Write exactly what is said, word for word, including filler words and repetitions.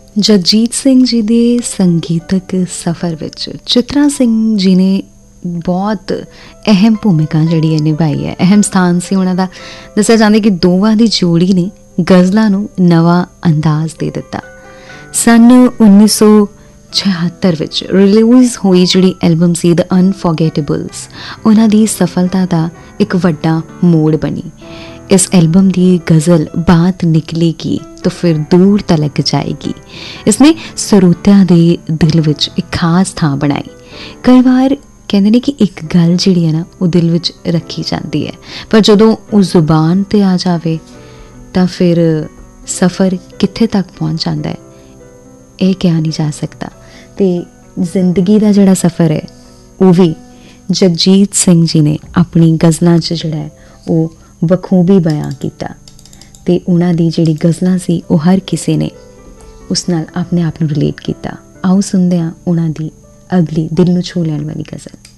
ਜਗਜੀਤ ਸਿੰਘ ਜੀ ਦੇ ਸੰਗੀਤਕ ਸਫ਼ਰ ਵਿੱਚ ਚਿਤਰਾ ਸਿੰਘ ਜੀ ਨੇ ਬਹੁਤ ਅਹਿਮ ਭੂਮਿਕਾ ਜਿਹੜੀ ਹੈ ਨਿਭਾਈ ਹੈ। ਅਹਿਮ ਸਥਾਨ ਸੀ ਉਹਨਾਂ ਦਾ। ਦੱਸਿਆ ਜਾਂਦਾ ਕਿ ਦੋਵਾਂ ਦੀ ਜੋੜੀ ਨੇ ਗਜ਼ਲਾਂ ਨੂੰ ਨਵਾਂ ਅੰਦਾਜ਼ ਦੇ ਦਿੱਤਾ। ਸੰਨ ਉੱਨੀ ਸੌ ਛਿਹੱਤਰ ਵਿੱਚ ਰਿਲੀਜ਼ ਹੋਈ ਜਿਹੜੀ ਐਲਬਮ ਸੀ ਦ ਅਨਫੋਰਗੇਟੇਬਲਸ, ਉਹਨਾਂ ਦੀ ਸਫਲਤਾ ਦਾ ਇੱਕ ਵੱਡਾ ਮੋੜ ਬਣੀ। ਇਸ ਐਲਬਮ ਦੀ ਗਜ਼ਲ ਬਾਤ ਨਿਕਲੇਗੀ ਤਾਂ ਫਿਰ ਦੂਰ ਤਲਕ ਜਾਏਗੀ, ਇਸਨੇ ਸਰੋਤਿਆਂ ਦੇ ਦਿਲ ਵਿੱਚ ਇੱਕ ਖਾਸ ਥਾਂ ਬਣਾਈ। ਕਈ ਵਾਰ ਕਹਿੰਦੇ ਨੇ ਕਿ ਇੱਕ ਗੱਲ ਜਿਹੜੀ ਹੈ ਨਾ ਉਹ ਦਿਲ ਵਿੱਚ ਰੱਖੀ ਜਾਂਦੀ ਹੈ, ਪਰ ਜਦੋਂ ਉਹ ਜ਼ੁਬਾਨ 'ਤੇ ਆ ਜਾਵੇ ਤਾਂ ਫਿਰ ਸਫ਼ਰ ਕਿੱਥੇ ਤੱਕ ਪਹੁੰਚ ਜਾਂਦਾ ਹੈ ਇਹ ਕਿਹਾ ਨਹੀਂ ਜਾ ਸਕਦਾ। ਅਤੇ ਜ਼ਿੰਦਗੀ ਦਾ ਜਿਹੜਾ ਸਫ਼ਰ ਹੈ ਉਹ ਵੀ ਜਗਜੀਤ ਸਿੰਘ ਜੀ ਨੇ ਆਪਣੀ ਗਜ਼ਲਾਂ 'ਚ ਜਿਹੜਾ ਹੈ ਉਹ ਬਖੂਬੀ ਬਿਆਨ ਕੀਤਾ, ਅਤੇ ਉਹਨਾਂ ਦੀ ਜਿਹੜੀ ਗਜ਼ਲਾਂ ਸੀ ਉਹ ਹਰ ਕਿਸੇ ਨੇ ਉਸ ਨਾਲ ਆਪਣੇ ਆਪ ਨੂੰ ਰਿਲੇਟ ਕੀਤਾ। ਆਓ ਸੁਣਦੇ ਹਾਂ ਉਹਨਾਂ ਦੀ ਅਗਲੀ ਦਿਲ ਨੂੰ ਛੂਹ ਲੈਣ ਵਾਲੀ ਗਜ਼ਲ।